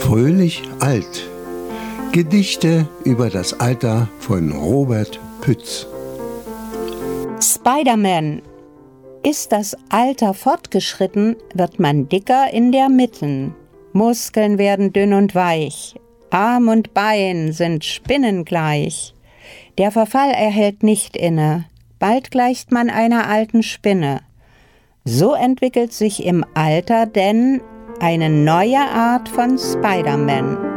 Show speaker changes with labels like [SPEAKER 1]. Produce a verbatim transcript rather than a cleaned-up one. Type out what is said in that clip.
[SPEAKER 1] Fröhlich alt. Gedichte über das Alter von Robert Pütz.
[SPEAKER 2] Spider-Man. Ist das Alter fortgeschritten, wird man dicker in der Mitten. Muskeln werden dünn und weich. Arm und Bein sind spinnengleich. Der Verfall erhält nicht inne. Bald gleicht man einer alten Spinne. So entwickelt sich im Alter denn eine neue Art von Spider-Man.